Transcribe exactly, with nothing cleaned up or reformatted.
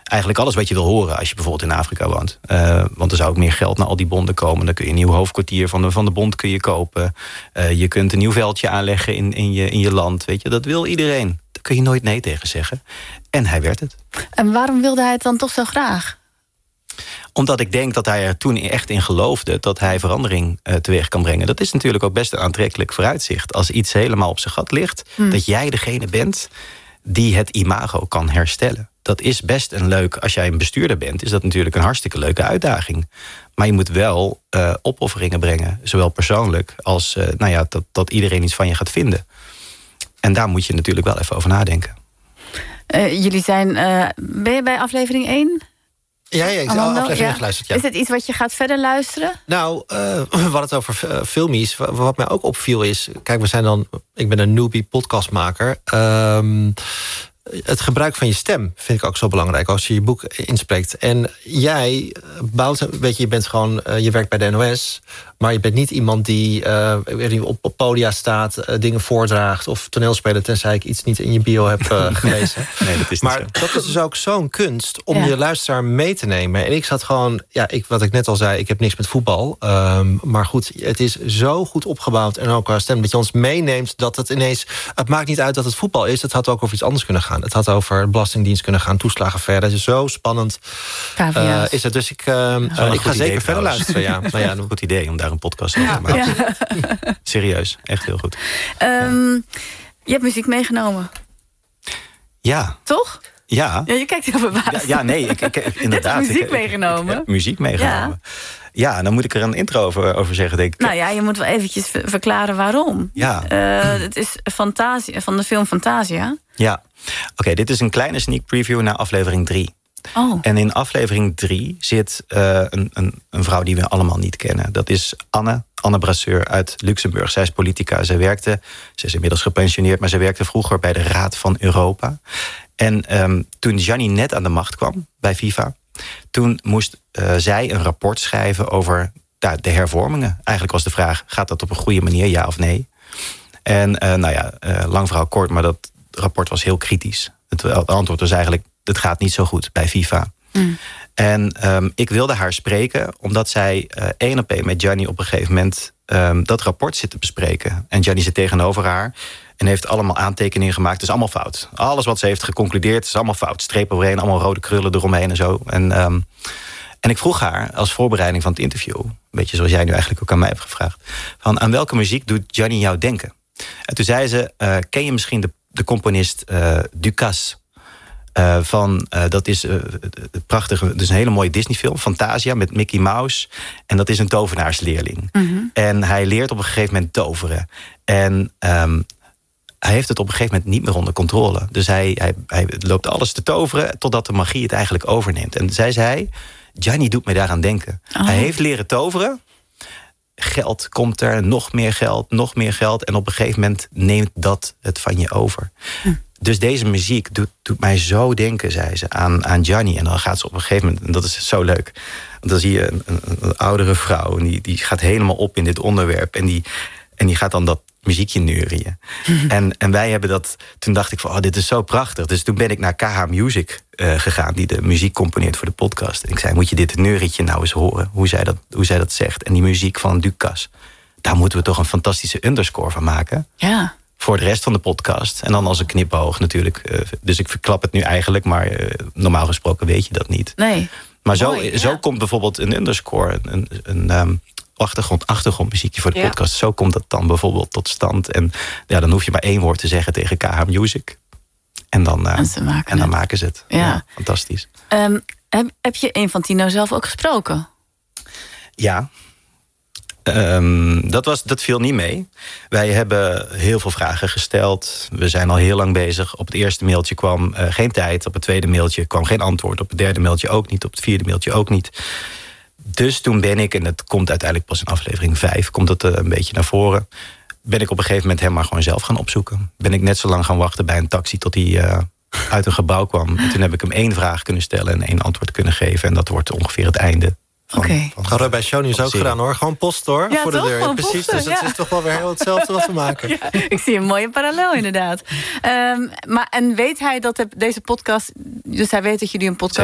Eigenlijk alles wat je wil horen als je bijvoorbeeld in Afrika woont. Uh, want er zou ook meer geld naar al die bonden komen. Dan kun je een nieuw hoofdkwartier van de, van de bond kun je kopen. Uh, je kunt een nieuw veldje aanleggen in, in, je, in je land. Weet je, dat wil iedereen. Daar kun je nooit nee tegen zeggen. En hij werd het. En waarom wilde hij het dan toch zo graag? Omdat ik denk dat hij er toen echt in geloofde dat hij verandering uh, teweeg kan brengen. Dat is natuurlijk ook best een aantrekkelijk vooruitzicht. Als iets helemaal op zijn gat ligt, hmm. dat jij degene bent die het imago kan herstellen. Dat is best een leuk, als jij een bestuurder bent, is dat natuurlijk een hartstikke leuke uitdaging. Maar je moet wel uh, opofferingen brengen, zowel persoonlijk als uh, nou ja, dat, dat iedereen iets van je gaat vinden. En daar moet je natuurlijk wel even over nadenken. Uh, jullie zijn, uh, ben je bij aflevering één? Ja, ja, ik heb aflevering ja. geluisterd. Ja. Is het iets wat je gaat verder luisteren? Nou, uh, we hadden het over uh, filmies. Wat mij ook opviel is, kijk, we zijn dan, ik ben een newbie podcastmaker. Um, Het gebruik van je stem vind ik ook zo belangrijk als je je boek inspreekt. En jij bouwt, weet je, je bent gewoon, uh, je werkt bij de N O S, maar je bent niet iemand die uh, op, op podia staat, uh, dingen voordraagt of toneelspeler, tenzij ik iets niet in je bio heb uh, gelezen. Nee, dat is maar niet zo. Dat is dus ook zo'n kunst om ja. je luisteraar mee te nemen. En ik zat gewoon, ja, ik, wat ik net al zei, ik heb niks met voetbal. Um, maar goed, het is zo goed opgebouwd en ook qua stem dat je ons meeneemt dat het ineens, het maakt niet uit dat het voetbal is, het had ook over iets anders kunnen gaan. Het had over de Belastingdienst kunnen gaan, toeslagen verder. Het is zo spannend. Uh, is het. Dus ik, uh, ja, uh, ik ga zeker verder luisteren. Ja. Nou ja, een goed idee om daar een podcast over te maken. Ja. Serieus, echt heel goed. Um, ja. Je hebt muziek meegenomen. Ja. Toch? Ja. Ja, je kijkt heel verbaasd. Ja, ja, nee, ik, ik, inderdaad. Je hebt muziek ik, meegenomen. Ik, ik, ik heb muziek meegenomen. Ja. Ja, dan moet ik er een intro over, over zeggen, denk ik. Nou ja, je moet wel eventjes verklaren waarom. Ja. Uh, het is Fantasia, van de film Fantasia. Ja. Oké, okay, dit is een kleine sneak preview naar aflevering drie. Oh. En in aflevering drie zit uh, een, een, een vrouw die we allemaal niet kennen. Dat is Anne, Anne Brasseur uit Luxemburg. Zij is politica. Zij werkte, ze is inmiddels gepensioneerd, maar zij werkte vroeger bij de Raad van Europa. En um, toen Gianni net aan de macht kwam bij FIFA, toen moest uh, zij een rapport schrijven over uh, de hervormingen. Eigenlijk was de vraag, gaat dat op een goede manier, ja of nee? En uh, nou ja, uh, lang verhaal kort, maar dat rapport was heel kritisch. Het, het antwoord was eigenlijk, het gaat niet zo goed bij FIFA. Mm. En um, ik wilde haar spreken, omdat zij uh, één op één met Gianni op een gegeven moment um, dat rapport zit te bespreken. En Gianni zit tegenover haar en heeft allemaal aantekeningen gemaakt. Het is allemaal fout. Alles wat ze heeft geconcludeerd is allemaal fout. Streep overheen, allemaal rode krullen eromheen en zo. En, um, en ik vroeg haar als voorbereiding van het interview, een beetje zoals jij nu eigenlijk ook aan mij hebt gevraagd, van aan welke muziek doet Gianni jou denken? En toen zei ze, uh, ken je misschien de, de componist uh, Ducasse? Uh, van, uh, dat is uh, prachtig, dus een hele mooie Disney-film, Fantasia, met Mickey Mouse. En dat is een tovenaarsleerling. Mm-hmm. En hij leert op een gegeven moment toveren. En um, hij heeft het op een gegeven moment niet meer onder controle. Dus hij, hij, hij loopt alles te toveren totdat de magie het eigenlijk overneemt. En zij zei, Gianni doet mij daaraan denken. Oh. Hij heeft leren toveren. Geld komt er, nog meer geld, nog meer geld. En op een gegeven moment neemt dat het van je over. Hm. Dus deze muziek doet, doet mij zo denken, zei ze, aan, aan Gianni. En dan gaat ze op een gegeven moment, en dat is zo leuk, want dan zie je een, een, een oudere vrouw, en die, die gaat helemaal op in dit onderwerp. En die, en die gaat dan dat muziekje neurien. Mm-hmm. En, en wij hebben dat, toen dacht ik van, oh, dit is zo prachtig. Dus toen ben ik naar K H Music uh, gegaan, die de muziek componeert voor de podcast. En ik zei, moet je dit neurietje nou eens horen, hoe zij dat, hoe zij dat zegt. En die muziek van Ducasse, daar moeten we toch een fantastische underscore van maken. Ja. Voor de rest van de podcast. En dan als een knipoog natuurlijk. Dus ik verklap het nu eigenlijk, maar uh, normaal gesproken weet je dat niet. Nee. Maar zo, Mooi, ja. zo komt bijvoorbeeld een underscore, een, een um, achtergrond, achtergrondmuziekje voor de ja. podcast. Zo komt dat dan bijvoorbeeld tot stand. En ja, dan hoef je maar één woord te zeggen tegen K H Music. En dan, uh, en maken, en dan maken ze het. Ja. Ja, fantastisch. Um, heb, heb je Infantino zelf ook gesproken? Ja. Um, dat, was, dat viel niet mee. Wij hebben heel veel vragen gesteld. We zijn al heel lang bezig. Op het eerste mailtje kwam uh, geen tijd. Op het tweede mailtje kwam geen antwoord. Op het derde mailtje ook niet. Op het vierde mailtje ook niet. Dus toen ben ik, en het komt uiteindelijk pas in aflevering vijf... komt het uh, een beetje naar voren... ben ik op een gegeven moment hem maar gewoon zelf gaan opzoeken. Ben ik net zo lang gaan wachten bij een taxi tot hij uh, uit een gebouw kwam. En toen heb ik hem één vraag kunnen stellen en één antwoord kunnen geven. En dat wordt ongeveer het einde. Oké. Okay. Hadden we bij Shownieuws ook gedaan hoor. Gewoon post hoor, ja, voor toch? de deur. Ja, precies, posten, dus het ja. is toch wel weer heel hetzelfde wat we maken. Ja, ik zie een mooie parallel inderdaad. Um, maar en weet hij dat deze podcast... Dus hij weet dat jullie een podcast